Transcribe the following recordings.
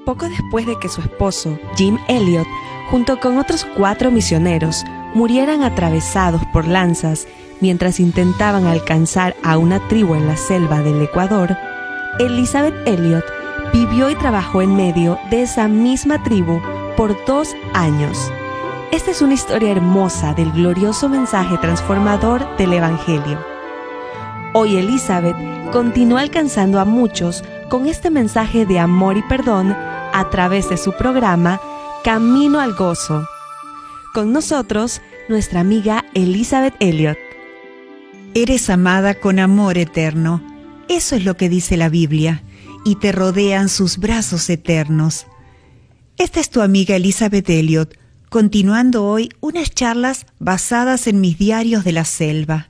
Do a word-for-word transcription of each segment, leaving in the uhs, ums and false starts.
Poco después de que su esposo, Jim Elliot, junto con otros cuatro misioneros, murieran atravesados por lanzas mientras intentaban alcanzar a una tribu en la selva del Ecuador, Elizabeth Elliot vivió y trabajó en medio de esa misma tribu por dos años. Esta es una historia hermosa del glorioso mensaje transformador del Evangelio. Hoy Elizabeth continúa alcanzando a muchos con este mensaje de amor y perdón a través de su programa Camino al Gozo. Con nosotros, nuestra amiga Elizabeth Elliot. Eres amada con amor eterno. Eso es lo que dice la Biblia, y te rodean sus brazos eternos. Esta es tu amiga Elizabeth Elliot, continuando hoy unas charlas basadas en mis diarios de la selva.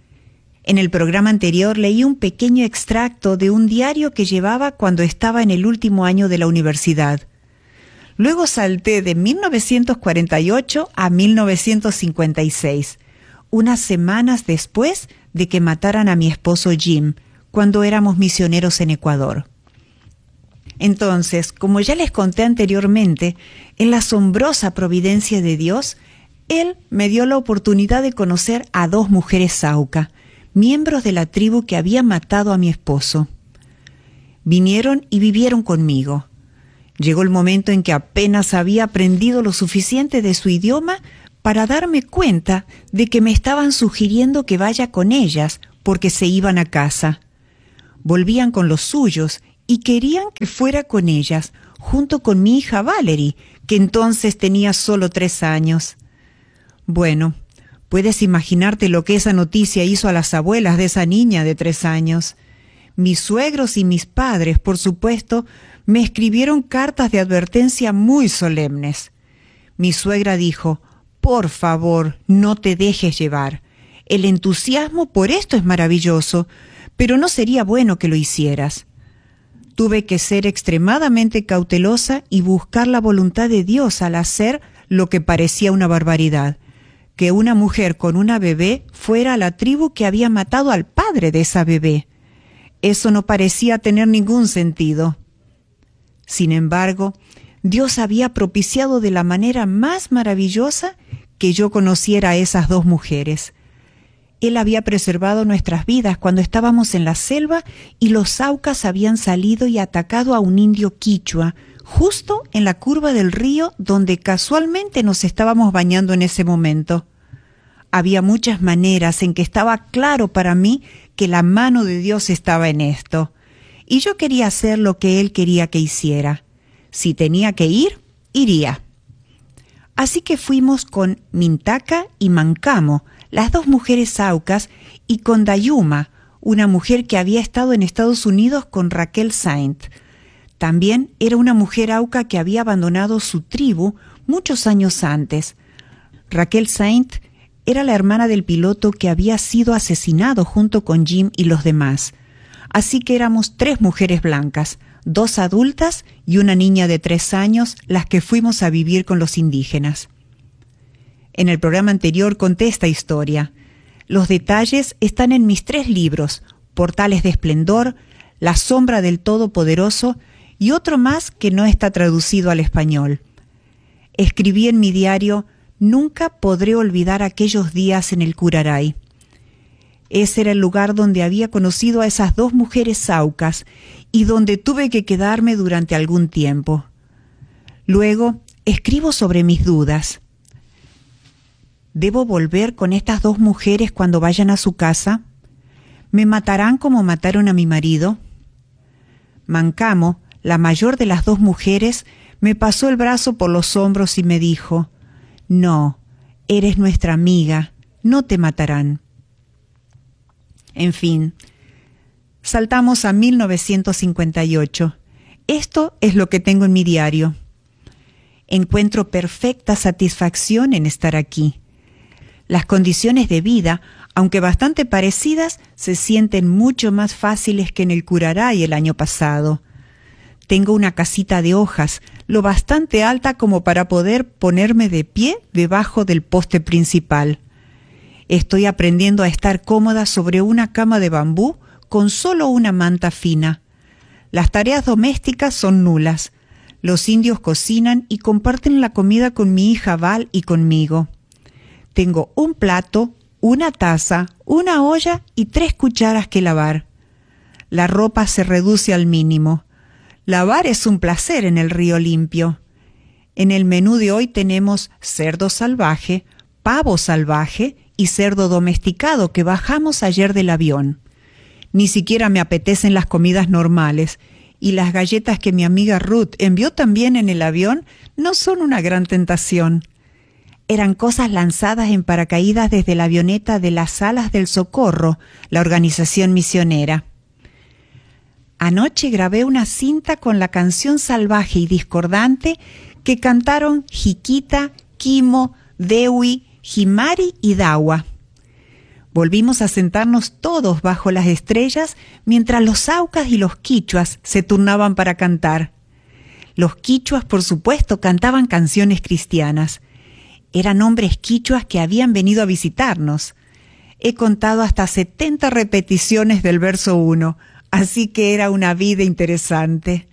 En el programa anterior leí un pequeño extracto de un diario que llevaba cuando estaba en el último año de la universidad. Luego salté de mil novecientos cuarenta y ocho a mil novecientos cincuenta y seis, unas semanas después de que mataran a mi esposo Jim, cuando éramos misioneros en Ecuador. Entonces, como ya les conté anteriormente, en la asombrosa providencia de Dios, Él me dio la oportunidad de conocer a dos mujeres Sauca, miembros de la tribu que había matado a mi esposo. Vinieron y vivieron conmigo. Llegó el momento en que apenas había aprendido lo suficiente de su idioma para darme cuenta de que me estaban sugiriendo que vaya con ellas porque se iban a casa. Volvían con los suyos y querían que fuera con ellas, junto con mi hija Valerie, que entonces tenía solo tres años. Bueno, puedes imaginarte lo que esa noticia hizo a las abuelas de esa niña de tres años. Mis suegros y mis padres, por supuesto, me escribieron cartas de advertencia muy solemnes. Mi suegra dijo: por favor, no te dejes llevar. El entusiasmo por esto es maravilloso, pero no sería bueno que lo hicieras. Tuve que ser extremadamente cautelosa y buscar la voluntad de Dios al hacer lo que parecía una barbaridad, que una mujer con una bebé fuera a la tribu que había matado al padre de esa bebé. Eso no parecía tener ningún sentido. Sin embargo, Dios había propiciado de la manera más maravillosa que yo conociera a esas dos mujeres. Él había preservado nuestras vidas cuando estábamos en la selva y los Saucas habían salido y atacado a un indio quichua, justo en la curva del río donde casualmente nos estábamos bañando en ese momento. Había muchas maneras en que estaba claro para mí que la mano de Dios estaba en esto, y yo quería hacer lo que Él quería que hiciera. Si tenía que ir, iría. Así que fuimos con Mintaka y Mancamo, las dos mujeres Saucas, y con Dayuma, una mujer que había estado en Estados Unidos con Raquel Saint. También era una mujer Auca que había abandonado su tribu muchos años antes. Raquel Saint era la hermana del piloto que había sido asesinado junto con Jim y los demás. Así que éramos tres mujeres blancas, dos adultas y una niña de tres años, las que fuimos a vivir con los indígenas. En el programa anterior conté esta historia. Los detalles están en mis tres libros: Portales de Esplendor, La Sombra del Todopoderoso y otro más que no está traducido al español. Escribí en mi diario: nunca podré olvidar aquellos días en el Curaray. Ese era el lugar donde había conocido a esas dos mujeres Saucas y donde tuve que quedarme durante algún tiempo. Luego, escribo sobre mis dudas. ¿Debo volver con estas dos mujeres cuando vayan a su casa? ¿Me matarán como mataron a mi marido? Mancamo, la mayor de las dos mujeres, me pasó el brazo por los hombros y me dijo: no, eres nuestra amiga, no te matarán. En fin, saltamos a mil novecientos cincuenta y ocho. Esto es lo que tengo en mi diario. Encuentro perfecta satisfacción en estar aquí. Las condiciones de vida, aunque bastante parecidas, se sienten mucho más fáciles que en el Curaray el año pasado. Tengo una casita de hojas, lo bastante alta como para poder ponerme de pie debajo del poste principal. Estoy aprendiendo a estar cómoda sobre una cama de bambú con solo una manta fina. Las tareas domésticas son nulas. Los indios cocinan y comparten la comida con mi hija Val y conmigo. Tengo un plato, una taza, una olla y tres cucharas que lavar. La ropa se reduce al mínimo. Lavar es un placer en el río limpio. En el menú de hoy tenemos cerdo salvaje, pavo salvaje y cerdo domesticado que bajamos ayer del avión. Ni siquiera me apetecen las comidas normales, y las galletas que mi amiga Ruth envió también en el avión no son una gran tentación. Eran cosas lanzadas en paracaídas desde la avioneta de las Alas del Socorro, la organización misionera. Anoche grabé una cinta con la canción salvaje y discordante que cantaron Jiquita, Quimo, Dewi, Jimari y Dawa. Volvimos a sentarnos todos bajo las estrellas mientras los aucas y los quichuas se turnaban para cantar. Los quichuas, por supuesto, cantaban canciones cristianas. Eran hombres quichuas que habían venido a visitarnos. He contado hasta setenta repeticiones del verso uno, así que era una vida interesante.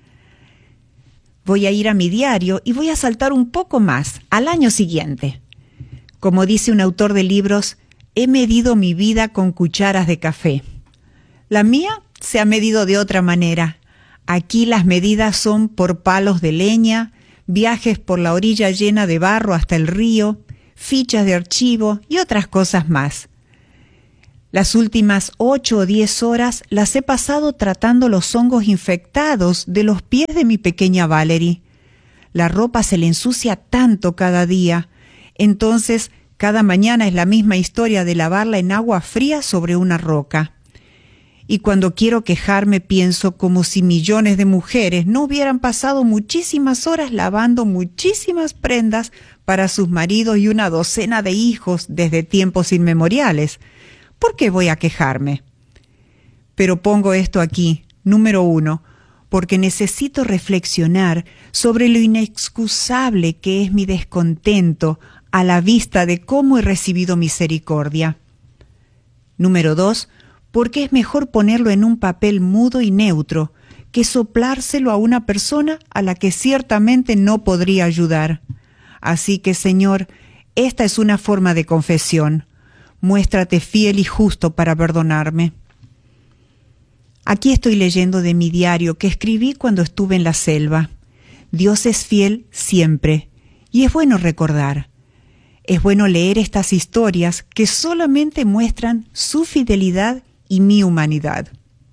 Voy a ir a mi diario y voy a saltar un poco más, al año siguiente. Como dice un autor de libros, he medido mi vida con cucharas de café. La mía se ha medido de otra manera. Aquí las medidas son por palos de leña, viajes por la orilla llena de barro hasta el río, fichas de archivo y otras cosas más. Las últimas ocho o diez horas las he pasado tratando los hongos infectados de los pies de mi pequeña Valerie. La ropa se le ensucia tanto cada día, entonces cada mañana es la misma historia de lavarla en agua fría sobre una roca. Y cuando quiero quejarme pienso como si millones de mujeres no hubieran pasado muchísimas horas lavando muchísimas prendas para sus maridos y una docena de hijos desde tiempos inmemoriales. ¿Por qué voy a quejarme? Pero pongo esto aquí, número uno, porque necesito reflexionar sobre lo inexcusable que es mi descontento a la vista de cómo he recibido misericordia. Número dos, porque es mejor ponerlo en un papel mudo y neutro que soplárselo a una persona a la que ciertamente no podría ayudar. Así que, Señor, esta es una forma de confesión. Muéstrate fiel y justo para perdonarme. Aquí estoy leyendo de mi diario que escribí cuando estuve en la selva. Dios es fiel siempre, y es bueno recordar. Es bueno leer estas historias que solamente muestran su fidelidad y mi humanidad.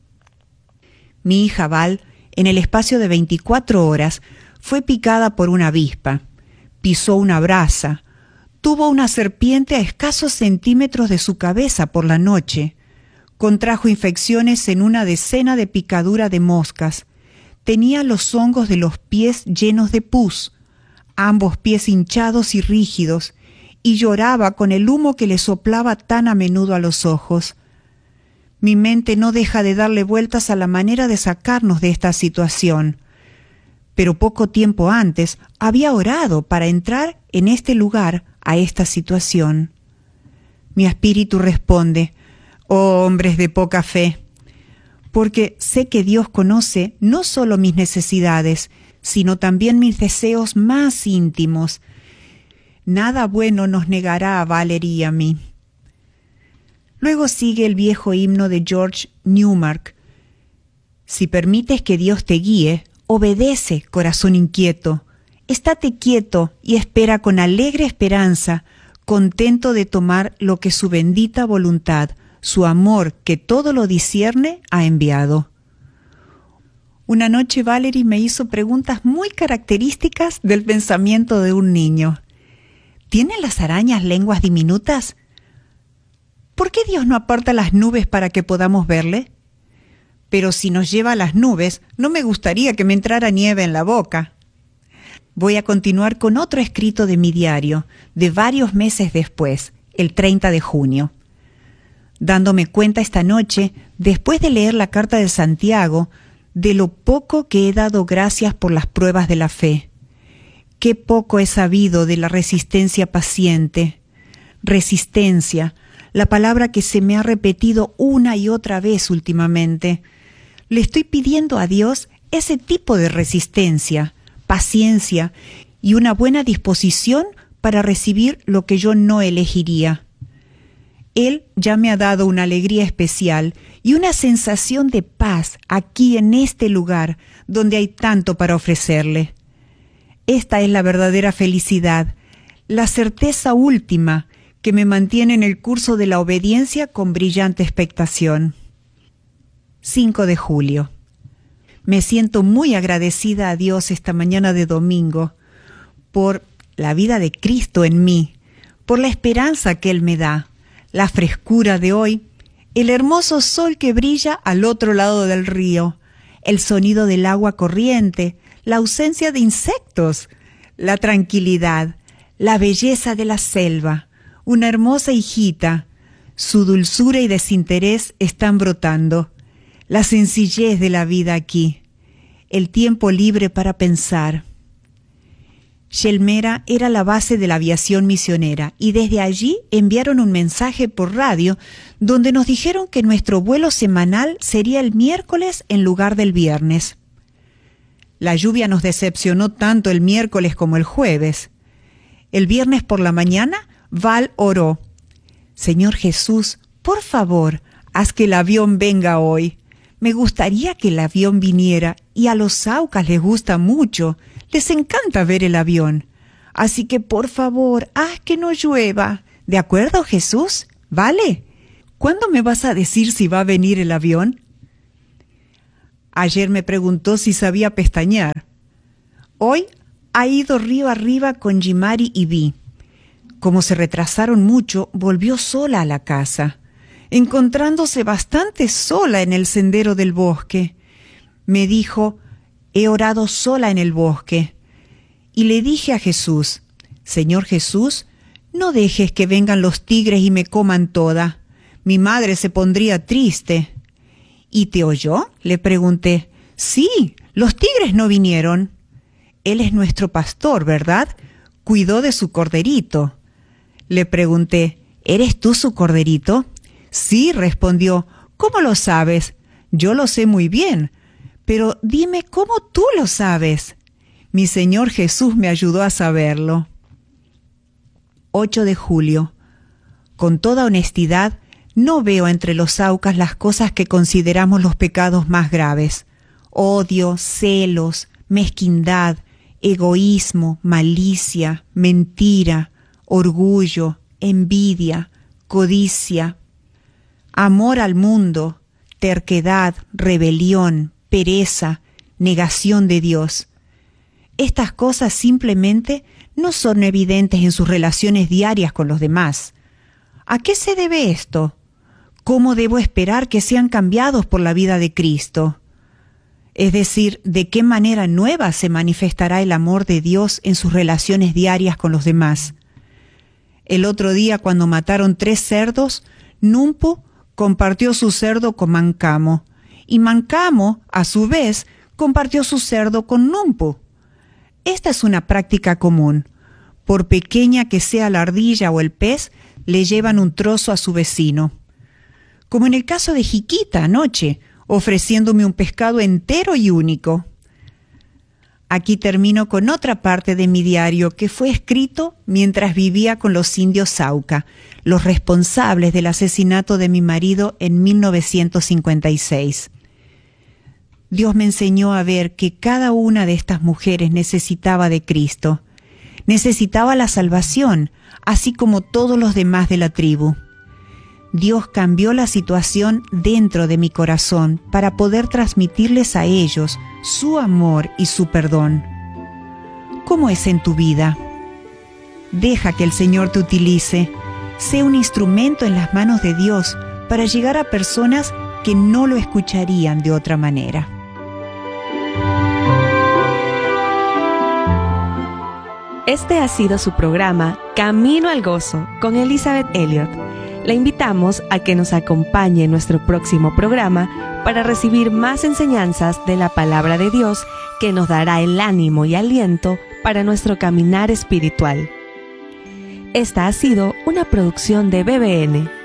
Mi hija Val, en el espacio de veinticuatro horas, fue picada por una avispa, pisó una brasa, tuvo una serpiente a escasos centímetros de su cabeza por la noche, contrajo infecciones en una decena de picadura de moscas, tenía los hongos de los pies llenos de pus, ambos pies hinchados y rígidos, y lloraba con el humo que le soplaba tan a menudo a los ojos. Mi mente no deja de darle vueltas a la manera de sacarnos de esta situación. Pero poco tiempo antes había orado para entrar en este lugar, a esta situación. Mi espíritu responde, oh hombres de poca fe, porque sé que Dios conoce no solo mis necesidades, sino también mis deseos más íntimos. Nada bueno nos negará a Valerie y a mí. Luego sigue el viejo himno de George Newmark. Si permites que Dios te guíe, obedece, corazón inquieto. Estate quieto y espera con alegre esperanza, contento de tomar lo que su bendita voluntad, su amor que todo lo discierne, ha enviado. Una noche Valerie me hizo preguntas muy características del pensamiento de un niño. ¿Tienen las arañas lenguas diminutas? ¿Por qué Dios no aparta las nubes para que podamos verle? Pero si nos lleva a las nubes, no me gustaría que me entrara nieve en la boca. Voy a continuar con otro escrito de mi diario, de varios meses después, el treinta de junio. Dándome cuenta esta noche, después de leer la carta de Santiago, de lo poco que he dado gracias por las pruebas de la fe. Qué poco he sabido de la resistencia paciente. Resistencia, la palabra que se me ha repetido una y otra vez últimamente. Le estoy pidiendo a Dios ese tipo de resistencia, paciencia y una buena disposición para recibir lo que yo no elegiría. Él ya me ha dado una alegría especial y una sensación de paz aquí en este lugar donde hay tanto para ofrecerle. Esta es la verdadera felicidad, la certeza última que me mantiene en el curso de la obediencia con brillante expectación. cinco de julio. Me siento muy agradecida a Dios esta mañana de domingo por la vida de Cristo en mí, por la esperanza que Él me da, la frescura de hoy, el hermoso sol que brilla al otro lado del río, el sonido del agua corriente, la ausencia de insectos, la tranquilidad, la belleza de la selva, una hermosa hijita, su dulzura y desinterés están brotando, la sencillez de la vida aquí, el tiempo libre para pensar. Shelmera era la base de la aviación misionera y desde allí enviaron un mensaje por radio donde nos dijeron que nuestro vuelo semanal sería el miércoles en lugar del viernes. La lluvia nos decepcionó tanto el miércoles como el jueves. El viernes por la mañana, Val oró: Señor Jesús, por favor, haz que el avión venga hoy. Me gustaría que el avión viniera y a los Saucas les gusta mucho. Les encanta ver el avión. Así que, por favor, haz que no llueva. ¿De acuerdo, Jesús? ¿Vale? ¿Cuándo me vas a decir si va a venir el avión? Ayer me preguntó si sabía pestañear. Hoy ha ido río arriba con Jimari y Vi. Como se retrasaron mucho, volvió sola a la casa, encontrándose bastante sola en el sendero del bosque. Me dijo: he orado sola en el bosque. Y le dije a Jesús: Señor Jesús, no dejes que vengan los tigres y me coman toda. Mi madre se pondría triste. ¿Y te oyó?, le pregunté. Sí, los tigres no vinieron. Él es nuestro pastor, ¿verdad? Cuidó de su corderito. Le pregunté: ¿eres tú su corderito? Sí, respondió. ¿Cómo lo sabes? Yo lo sé muy bien. Pero dime cómo tú lo sabes. Mi Señor Jesús me ayudó a saberlo. ocho de julio. Con toda honestidad, no veo entre los Saucas las cosas que consideramos los pecados más graves: odio, celos, mezquindad, egoísmo, malicia, mentira, orgullo, envidia, codicia, amor al mundo, terquedad, rebelión, pereza, negación de Dios. Estas cosas simplemente no son evidentes en sus relaciones diarias con los demás. ¿A qué se debe esto? ¿Cómo debo esperar que sean cambiados por la vida de Cristo? Es decir, ¿de qué manera nueva se manifestará el amor de Dios en sus relaciones diarias con los demás? El otro día, cuando mataron tres cerdos, Numpu compartió su cerdo con Mancamo, y Mancamo, a su vez, compartió su cerdo con Numpu. Esta es una práctica común. Por pequeña que sea la ardilla o el pez, le llevan un trozo a su vecino. Como en el caso de Jiquita anoche, ofreciéndome un pescado entero y único. Aquí termino con otra parte de mi diario que fue escrito mientras vivía con los indios Sauca, los responsables del asesinato de mi marido en mil novecientos cincuenta y seis. Dios me enseñó a ver que cada una de estas mujeres necesitaba de Cristo, necesitaba la salvación, así como todos los demás de la tribu. Dios cambió la situación dentro de mi corazón para poder transmitirles a ellos su amor y su perdón. ¿Cómo es en tu vida? Deja que el Señor te utilice. Sé un instrumento en las manos de Dios para llegar a personas que no lo escucharían de otra manera. Este ha sido su programa Camino al Gozo con Elizabeth Elliot. La invitamos a que nos acompañe en nuestro próximo programa para recibir más enseñanzas de la palabra de Dios que nos dará el ánimo y aliento para nuestro caminar espiritual. Esta ha sido una producción de B B N.